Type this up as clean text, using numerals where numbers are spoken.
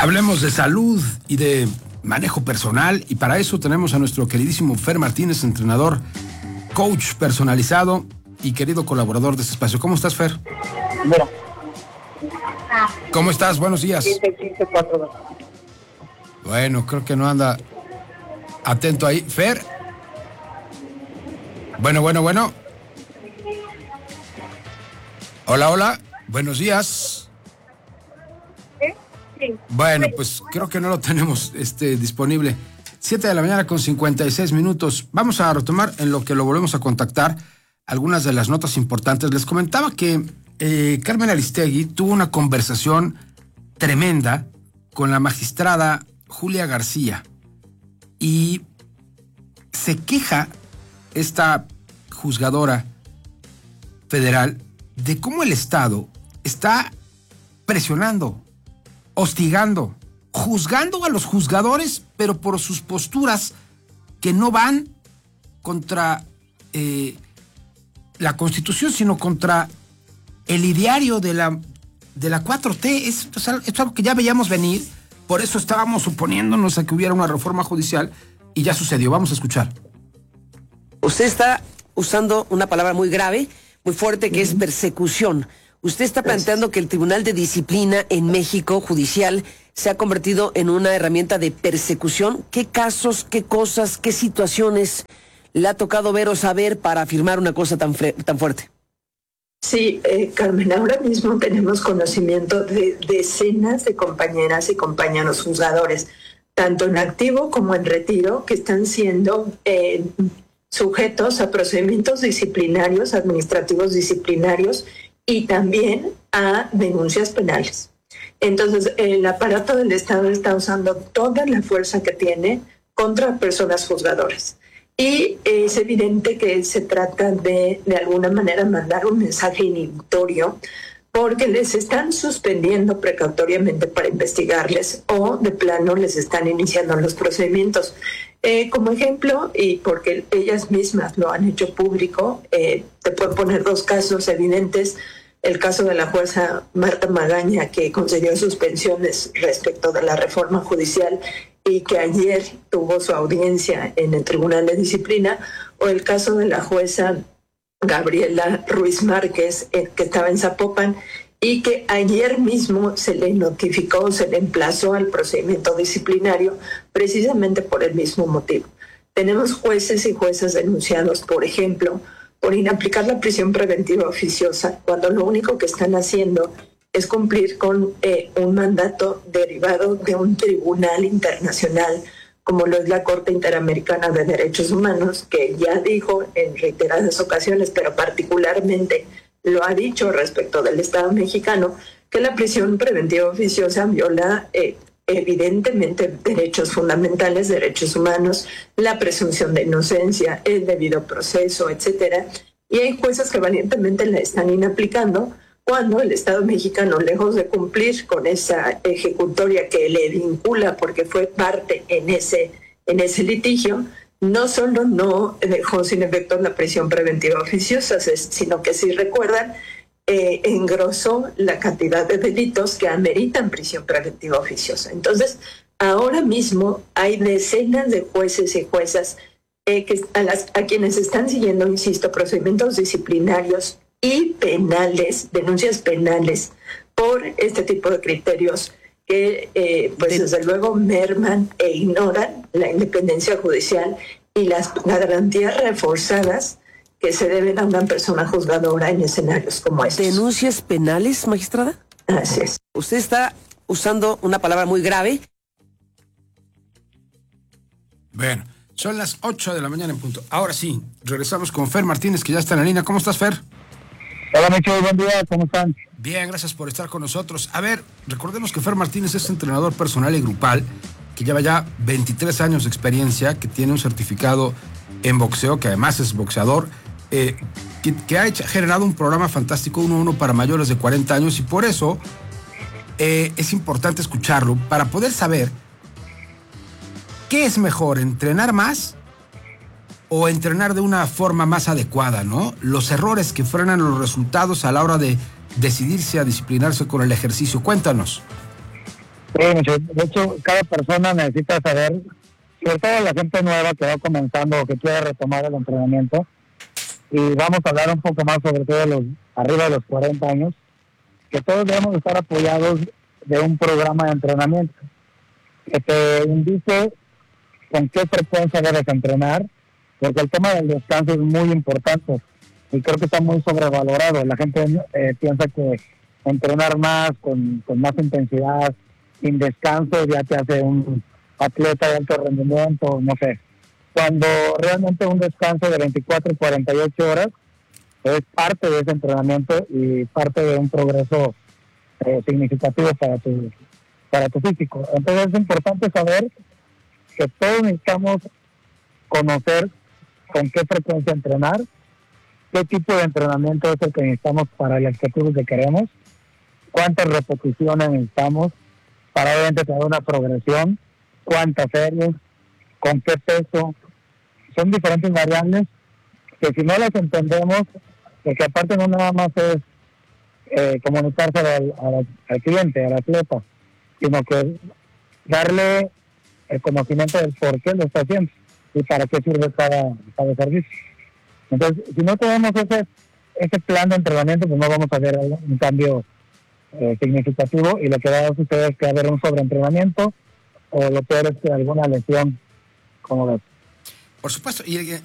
Hablemos de salud y de manejo personal, y para eso tenemos a nuestro queridísimo Fer Martínez, entrenador, coach personalizado y querido colaborador de este espacio. ¿Cómo estás, Fer? Mira. ¿Cómo estás? Buenos días. 15, 4. Bueno, creo que no anda atento ahí. Fer. Bueno. Hola. Buenos días. Sí. Bueno, pues creo que no lo tenemos disponible. 7 de la mañana con 56 minutos. Vamos a retomar en lo que lo volvemos a contactar algunas de las notas importantes. Les comentaba que Carmen Aristegui tuvo una conversación tremenda con la magistrada Julia García y se queja esta juzgadora federal de cómo el Estado está presionando, hostigando, juzgando a los juzgadores, pero por sus posturas que no van contra la Constitución, sino contra el ideario de la 4T. Es algo que ya veíamos venir, por eso estábamos oponiéndonos a que hubiera una reforma judicial y ya sucedió. Vamos a escuchar. Usted está usando una palabra muy grave, muy fuerte, que es persecución. Usted está planteando que el Tribunal de Disciplina en México, judicial, se ha convertido en una herramienta de persecución. ¿Qué casos, qué cosas, qué situaciones le ha tocado ver o saber para afirmar una cosa tan fuerte? Sí, Carmen, ahora mismo tenemos conocimiento de decenas de compañeras y compañeros juzgadores, tanto en activo como en retiro, que están siendo sujetos a procedimientos disciplinarios, administrativos disciplinarios, y también a denuncias penales. Entonces, el aparato del Estado está usando toda la fuerza que tiene contra personas juzgadoras. Y es evidente que se trata de alguna manera, mandar un mensaje inhibitorio, porque les están suspendiendo precautoriamente para investigarles o de plano les están iniciando los procedimientos. Como ejemplo, y porque ellas mismas lo han hecho público, te puedo poner dos casos evidentes. El caso de la jueza Marta Magaña, que concedió suspensiones respecto de la reforma judicial y que ayer tuvo su audiencia en el Tribunal de Disciplina, o el caso de la jueza Gabriela Ruiz Márquez, que estaba en Zapopan, y que ayer mismo se le notificó, se le emplazó al procedimiento disciplinario precisamente por el mismo motivo. Tenemos jueces y juezas denunciados, por ejemplo, por inaplicar la prisión preventiva oficiosa, cuando lo único que están haciendo es cumplir con un mandato derivado de un tribunal internacional, como lo es la Corte Interamericana de Derechos Humanos, que ya dijo en reiteradas ocasiones, pero particularmente lo ha dicho respecto del Estado mexicano, que la prisión preventiva oficiosa viola evidentemente derechos fundamentales, derechos humanos, la presunción de inocencia, el debido proceso, etcétera. Y hay jueces que valientemente la están inaplicando cuando el Estado mexicano, lejos de cumplir con esa ejecutoria que le vincula porque fue parte en ese litigio, no solo no dejó sin efecto la prisión preventiva oficiosa, sino que, si recuerdan, engrosó la cantidad de delitos que ameritan prisión preventiva oficiosa. Entonces, ahora mismo hay decenas de jueces y juezas a quienes están siguiendo, insisto, procedimientos disciplinarios y penales, denuncias penales, por este tipo de criterios que, desde luego, merman e ignoran la independencia judicial y las garantías reforzadas que se deben a una persona juzgadora en escenarios como estos. ¿Denuncias penales, magistrada? Así es. Usted está usando una palabra muy grave. Bueno, son las 8 de la mañana en punto. Ahora sí, regresamos con Fer Martínez, que ya está en la línea. ¿Cómo estás, Fer? Hola, Mecho, buen día, ¿cómo están? Bien, gracias por estar con nosotros. A ver, recordemos que Fer Martínez es entrenador personal y grupal, que lleva ya 23 años de experiencia, que tiene un certificado en boxeo, que además es boxeador, que ha generado un programa fantástico 1-1 para mayores de 40 años, y por eso es importante escucharlo para poder saber qué es mejor, entrenar más o entrenar de una forma más adecuada, ¿no? Los errores que frenan los resultados a la hora de decidirse a disciplinarse con el ejercicio. Cuéntanos. Sí, de hecho, cada persona necesita saber, sobre todo la gente nueva que va comenzando o que quiere retomar el entrenamiento, y vamos a hablar un poco más sobre todo los arriba de los 40 años, que todos debemos estar apoyados de un programa de entrenamiento que te indique con qué frecuencia debes entrenar, porque el tema del descanso es muy importante y creo que está muy sobrevalorado. La gente piensa que entrenar más, con más intensidad, sin descanso, ya te hace un atleta de alto rendimiento, no sé. Cuando realmente un descanso de 24 y 48 horas es parte de ese entrenamiento y parte de un progreso significativo para tu físico. Entonces es importante saber que todos necesitamos conocer con qué frecuencia entrenar, qué tipo de entrenamiento es el que necesitamos para el objetivo que queremos, cuántas repeticiones necesitamos para obviamente tener una progresión, cuántas series, con qué peso. Son diferentes variables que si no las entendemos, porque aparte no nada más es comunicarse al cliente, al atleta, sino que darle el conocimiento del por qué lo está haciendo y para qué sirve cada servicio. Entonces, si no tenemos ese plan de entrenamiento, pues no vamos a ver un cambio significativo, y lo que va a suceder es que va a haber un sobreentrenamiento o lo peor es que alguna lesión, como ves. Por supuesto, y